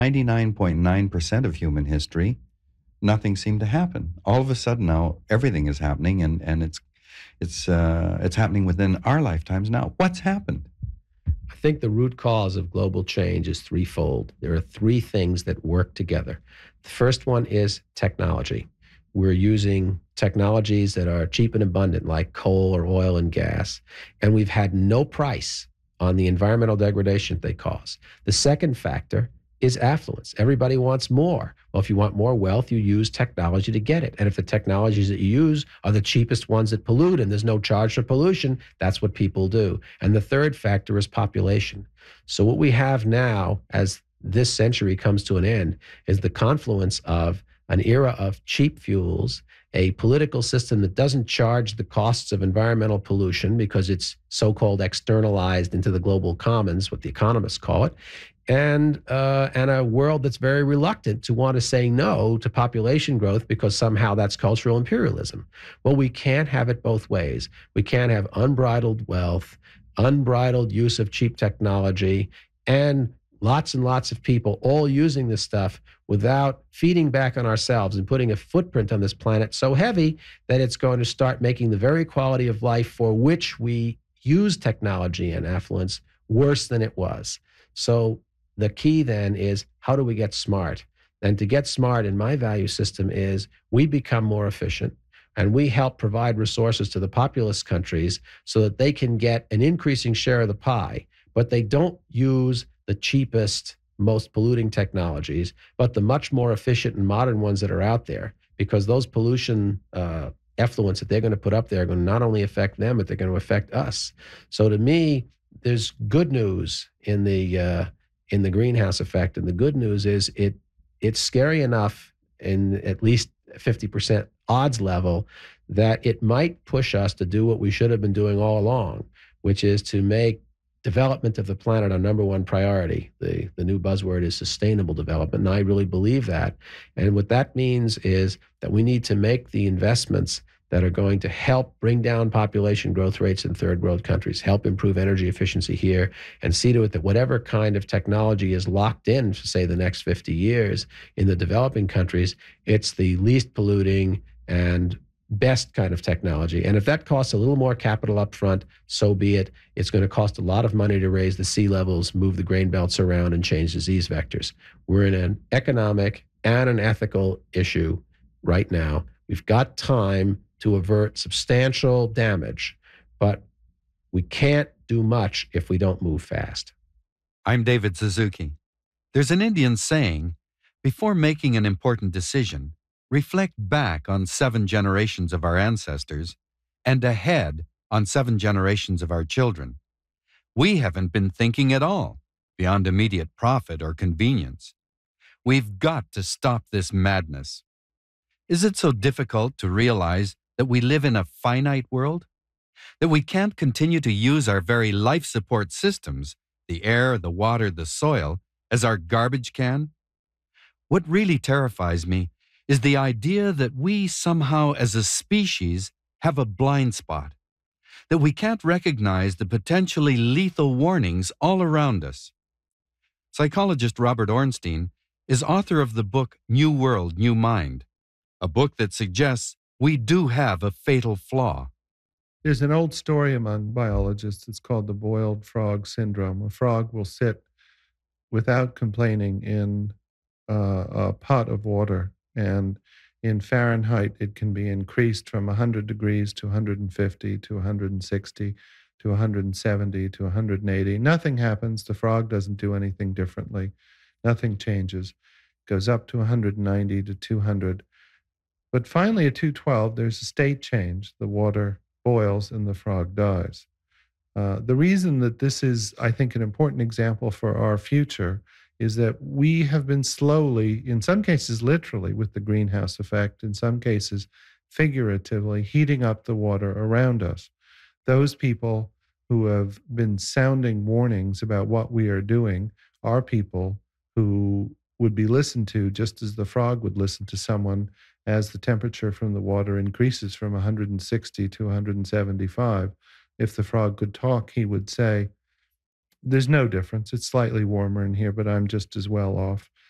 99.9% of human history, nothing seemed to happen. All of a sudden now, everything is happening, and it's happening within our lifetimes now. What's happened? I think the root cause of global change is threefold. There are three things that work together. The first one is technology. We're using technologies that are cheap and abundant, like coal or oil and gas, and we've had no price on the environmental degradation they cause. The second factor is affluence. Everybody wants more. Well, if you want more wealth, you use technology to get it. And if the technologies that you use are the cheapest ones that pollute and there's no charge for pollution, that's what people do. And the third factor is population. So what we have now, as this century comes to an end, is the confluence of an era of cheap fuels, a political system that doesn't charge the costs of environmental pollution because it's so-called externalized into the global commons, what the economists call it, and a world that's very reluctant to want to say no to population growth because somehow that's cultural imperialism. Well, we can't have it both ways. We can't have unbridled wealth, unbridled use of cheap technology, and lots of people all using this stuff without feeding back on ourselves and putting a footprint on this planet so heavy that it's going to start making the very quality of life for which we use technology and affluence worse than it was. So the key then is, how do we get smart? And to get smart in my value system is we become more efficient and we help provide resources to the populous countries so that they can get an increasing share of the pie, but they don't use the cheapest, most polluting technologies, but the much more efficient and modern ones that are out there, because those pollution effluents that they're going to put up there are going to not only affect them, but they're going to affect us. So to me, there's good news in the greenhouse effect, and the good news is it's scary enough in at least 50% odds level that it might push us to do what we should have been doing all along, which is to make development of the planet our number one priority. The new buzzword is sustainable development, and I really believe that. And what that means is that we need to make the investments that are going to help bring down population growth rates in third world countries, help improve energy efficiency here, and see to it that whatever kind of technology is locked in for, say, the next 50 years in the developing countries, it's the least polluting and best kind of technology. And if that costs a little more capital up front, so be it. It's going to cost a lot of money to raise the sea levels, move the grain belts around, and change disease vectors. We're in an economic and an ethical issue right now. We've got time to avert substantial damage, but we can't do much if we don't move fast. I'm David Suzuki. There's an Indian saying, before making an important decision, reflect back on 7 generations of our ancestors and ahead on 7 generations of our children. We haven't been thinking at all beyond immediate profit or convenience. We've got to stop this madness. Is it so difficult to realize that we live in a finite world? That we can't continue to use our very life support systems, the air, the water, the soil, as our garbage can? What really terrifies me is the idea that we somehow as a species have a blind spot, that we can't recognize the potentially lethal warnings all around us. Psychologist Robert Ornstein is author of the book New World, New Mind, a book that suggests we do have a fatal flaw. There's an old story among biologists. It's called the boiled frog syndrome. A frog will sit without complaining in a pot of water, and in Fahrenheit, it can be increased from 100 degrees to 150 to 160 to 170 to 180. Nothing happens. The frog doesn't do anything differently. Nothing changes. It goes up to 190 to 200. But finally, at 212, there's a state change. The water boils and the frog dies. The reason that this is, I think, an important example for our future is that we have been slowly, in some cases literally with the greenhouse effect, in some cases figuratively, heating up the water around us. Those people who have been sounding warnings about what we are doing are people who would be listened to just as the frog would listen to someone as the temperature from the water increases from 160 to 175. If the frog could talk, he would say, there's no difference. It's slightly warmer in here, but I'm just as well off.